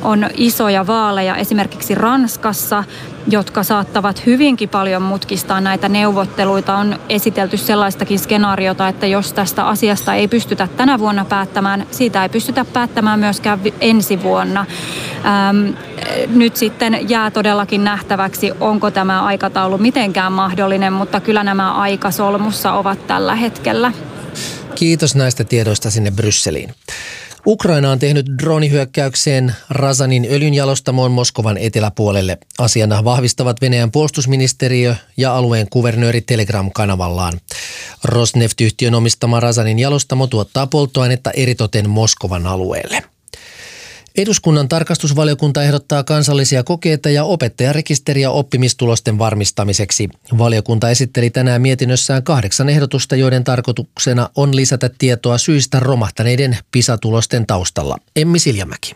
on isoja vaaleja esimerkiksi Ranskassa, jotka saattavat hyvinkin paljon mutkistaa näitä neuvotteluita. On esitelty sellaistakin skenaariota, että jos tästä asiasta ei pystytä tänä vuonna päättämään, siitä ei pystytä päättämään myöskään ensi vuonna. Nyt sitten jää todellakin nähtäväksi, onko tämä aikataulu mitenkään mahdollinen, mutta kyllä nämä aikasolmussa ovat tällä hetkellä. Kiitos näistä tiedoista sinne Brysseliin. Ukraina on tehnyt droonihyökkäykseen Razanin öljynjalostamoon Moskovan eteläpuolelle. Asiana vahvistavat Venäjän puolustusministeriö ja alueen kuvernööri Telegram-kanavallaan. Rosneft-yhtiön omistama Razanin jalostamo tuottaa polttoainetta eritoten Moskovan alueelle. Eduskunnan tarkastusvaliokunta ehdottaa kansallisia kokeita ja opettajarekisteriä oppimistulosten varmistamiseksi. Valiokunta esitteli tänään mietinnössään 8 ehdotusta, joiden tarkoituksena on lisätä tietoa syistä romahtaneiden PISA-tulosten taustalla. Emmi Siljamäki.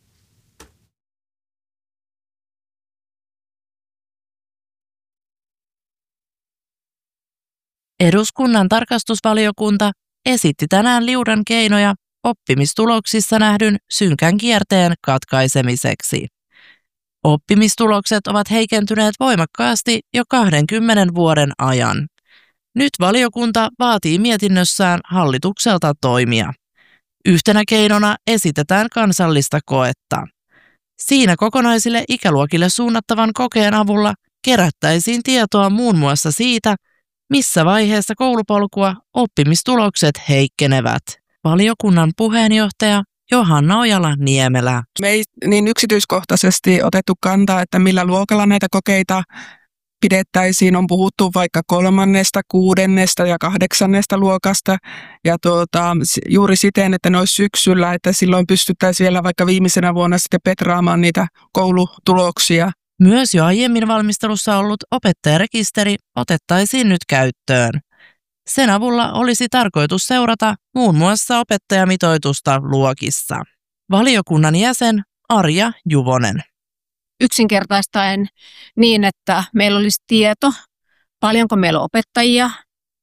Eduskunnan tarkastusvaliokunta esitti tänään liudan keinoja oppimistuloksissa nähdyn synkän kierteen katkaisemiseksi. Oppimistulokset ovat heikentyneet voimakkaasti jo 20 vuoden ajan. Nyt valiokunta vaatii mietinnössään hallitukselta toimia. Yhtenä keinona esitetään kansallista koetta. Siinä kokonaisille ikäluokille suunnattavan kokeen avulla kerättäisiin tietoa muun muassa siitä, missä vaiheessa koulupolkua oppimistulokset heikkenevät. Valiokunnan puheenjohtaja Johanna Ojala-Niemelä. Me ei niin yksityiskohtaisesti otettu kantaa, että millä luokalla näitä kokeita pidettäisiin. On puhuttu vaikka 3., 6. ja 8. luokasta ja juuri siten, että ne olisi syksyllä, että silloin pystyttäisiin vielä vaikka viimeisenä vuonna sitten petraamaan niitä koulutuloksia. Myös jo aiemmin valmistelussa ollut opettajarekisteri otettaisiin nyt käyttöön. Sen avulla olisi tarkoitus seurata muun muassa opettajamitoitusta luokissa. Valiokunnan jäsen Arja Juvonen. Yksinkertaistaen niin, että meillä olisi tieto, paljonko meillä on opettajia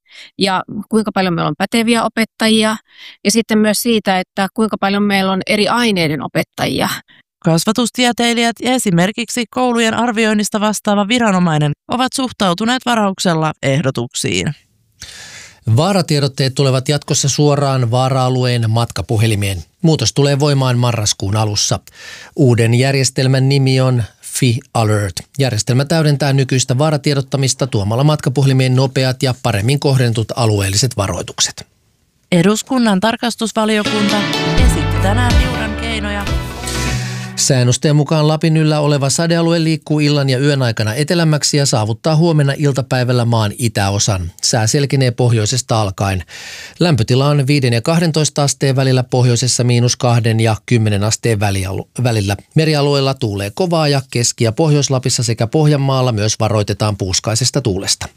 ja kuinka paljon meillä on päteviä opettajia ja sitten myös siitä, että kuinka paljon meillä on eri aineiden opettajia. Kasvatustieteilijät ja esimerkiksi koulujen arvioinnista vastaava viranomainen ovat suhtautuneet varauksella ehdotuksiin. Vaaratiedotteet tulevat jatkossa suoraan vaara-alueen matkapuhelimeen. Muutos tulee voimaan marraskuun alussa. Uuden järjestelmän nimi on Fi Alert. Järjestelmä täydentää nykyistä vaaratiedottamista tuomalla matkapuhelimeen nopeat ja paremmin kohdentut alueelliset varoitukset. Eduskunnan tarkastusvaliokunta esitti tänään liudan keinoja. Säännösten mukaan Lapin yllä oleva sadealue liikkuu illan ja yön aikana etelämmäksi ja saavuttaa huomenna iltapäivällä maan itäosan. Sää selkenee pohjoisesta alkaen. Lämpötila on 5 ja 12 asteen välillä, pohjoisessa -2 ja 10 asteen välillä. Merialueella tuulee kovaa ja Keski- ja Pohjois-Lapissa sekä Pohjanmaalla myös varoitetaan puuskaisesta tuulesta.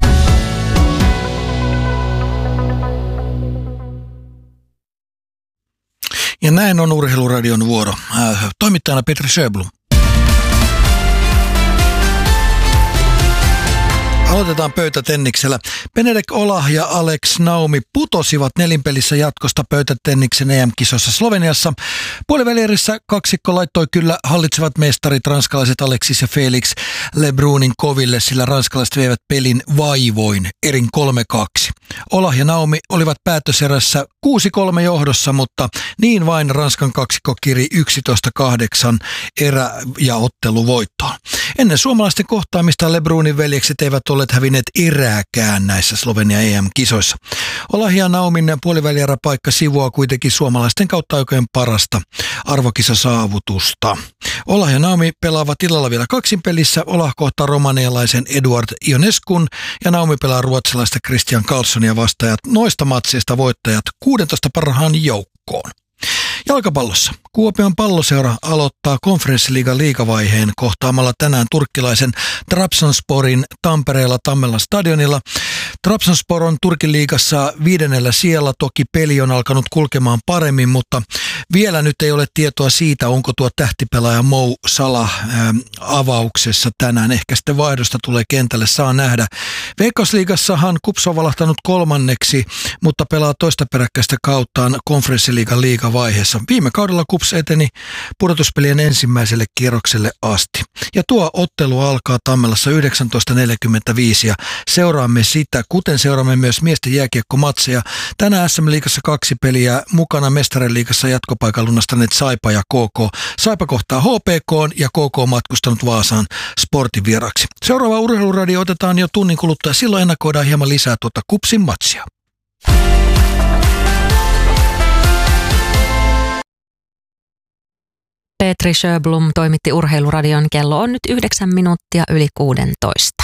Ja näin on Urheiluradion vuoro. Toimittajana Petri Sjöblom. Aloitetaan pöytätenniksellä. Benedek Olah ja Alex Naumi putosivat nelinpelissä jatkosta pöytätenniksen EM-kisossa Sloveniassa. Puolivälierissä kaksikko laittoi kyllä hallitsevat mestarit ranskalaiset Alexis ja Felix Lebrunin koville, sillä ranskalaiset veivät pelin vaivoin erin 3-2. Olah ja Naumi olivat päätöserässä 6-3 johdossa, mutta niin vain Ranskan kaksikko kiri 11-8 erä- ja otteluvoittoon. Ennen suomalaisten kohtaamista Lebrunin veljekset eivät olleet hävinneet erääkään näissä Slovenia EM-kisoissa. Olah ja Naumin puolivälieräpaikka sivuaa kuitenkin suomalaisten kautta aikojen parasta arvokisasaavutusta. Olah ja Naumi pelaavat illalla vielä kaksinpelissä. Olah kohtaa romanialaisen Eduard Ioneskun ja Naumi pelaa ruotsalaista Christian Karlssonia vastaajat. Noista matseista voittajat 16 parhaan joukkoon. Jalkapallossa Kuopion Palloseura aloittaa konferenssiliigan liigavaiheen kohtaamalla tänään turkkilaisen Trabzonsporin Tampereella Tammelan stadionilla. Trabzonspor on Turkin liigassa 5. sijalla. Toki peli on alkanut kulkemaan paremmin, mutta vielä nyt ei ole tietoa siitä, onko tuo tähtipelaaja Mo Salah avauksessa tänään. Ehkä sitten vaihdosta tulee kentälle, saa nähdä. Veikkausliigassahan KuPS on valahtanut 3. mutta pelaa toista peräkkäistä kauttaan Konferenssiliigan liigavaiheessa. Viime kaudella KuPS eteni pudotuspelien ensimmäiselle kierrokselle asti. Ja tuo ottelu alkaa Tammelassa 19.45 ja seuraamme sitä, kuten seuraamme myös miesten jääkiekkomatseja. Tänään SM-liigassa 2 peliä, mukana Mestariliigassa jatkopaikan lunastaneet Saipa ja KK. Saipa kohtaa HPK ja KK matkustanut Vaasaan Sportin vieraksi. Seuraava Urheiluradio otetaan jo tunnin kuluttua, silloin ennakoidaan hieman lisää tuota KuPSin matsia. Petri Sjöblom toimitti Urheiluradion. Kello on nyt 9 minuuttia yli 16.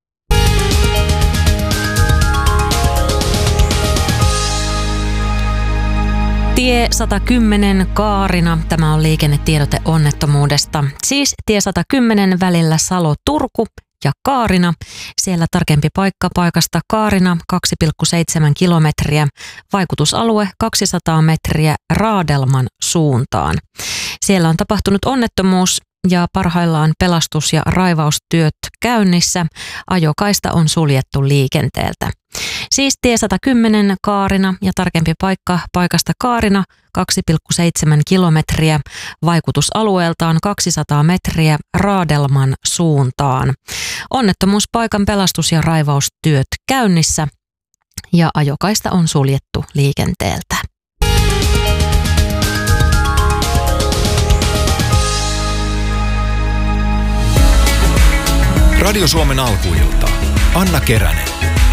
Tie 110 Kaarina. Tämä on liikennetiedote onnettomuudesta. Siis tie 110 välillä Salo-Turku ja Kaarina. Siellä tarkempi paikka paikasta Kaarina 2,7 kilometriä. Vaikutusalue 200 metriä Raadelman suuntaan. Siellä on tapahtunut onnettomuus ja parhaillaan pelastus- ja raivaustyöt käynnissä. Ajokaista on suljettu liikenteeltä. Siis tie 110 Kaarina ja tarkempi paikka paikasta Kaarina 2,7 kilometriä. Vaikutusalueeltaan 200 metriä Raadelman suuntaan. Onnettomuuspaikan pelastus- ja raivaustyöt käynnissä ja ajokaista on suljettu liikenteeltä. Radio Suomen alkuilta. Anna Keränen.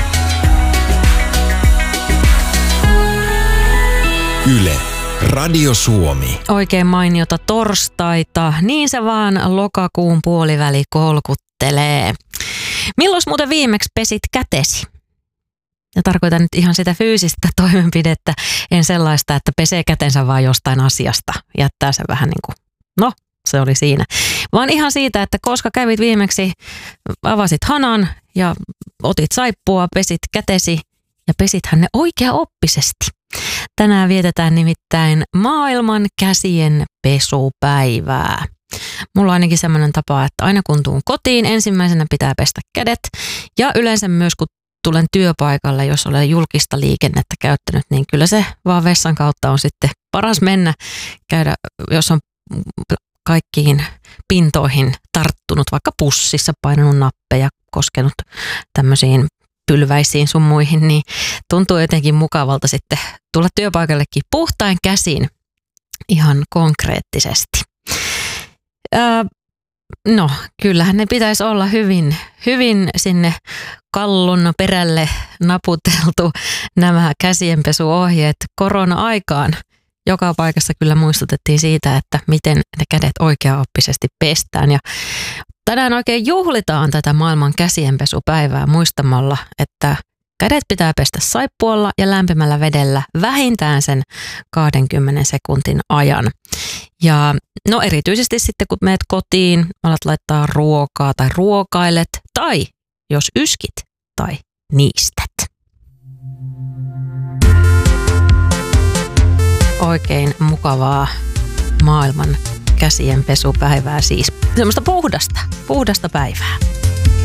Yle. Radio Suomi. Oikein mainiota torstaita. Niin se vaan lokakuun puoliväli kolkuttelee. Milloin muuten viimeksi pesit kätesi? Ja tarkoitan nyt ihan sitä fyysistä toimenpidettä, en sellaista, että pesee kätensä vaan jostain asiasta. Jättää sen vähän niin kuin, no se oli siinä. Vaan ihan siitä, että koska kävit viimeksi, avasit hanan ja otit saippua, pesit kätesi ja pesithän ne oikeaoppisesti. Tänään vietetään nimittäin maailman käsien pesupäivää. Mulla on ainakin semmoinen tapa, että aina kun tuun kotiin, ensimmäisenä pitää pestä kädet. Ja yleensä myös kun tulen työpaikalle, jos olen julkista liikennettä käyttänyt, niin kyllä se vaan vessan kautta on sitten paras mennä käydä, jos on kaikkiin pintoihin tarttunut, vaikka pussissa painanut nappeja, koskenut tämmöisiin pylväisiin sun muihin, niin tuntuu jotenkin mukavalta sitten tulla työpaikallekin puhtain käsin ihan konkreettisesti. No, kyllähän ne pitäisi olla hyvin sinne kallon perälle naputeltu nämä käsienpesuohjeet korona-aikaan. Joka paikassa kyllä muistutettiin siitä, että miten ne kädet oikeaoppisesti pestään. Ja tänään oikein juhlitaan tätä maailman käsienpesupäivää muistamalla, että kädet pitää pestä saippualla ja lämpimällä vedellä vähintään sen 20 sekuntin ajan. Ja no erityisesti sitten kun meet kotiin, alat laittaa ruokaa tai ruokailet tai jos yskit tai niistät. Oikein mukavaa maailman käsienpesupäivää siis. Semmoista puhdasta päivää.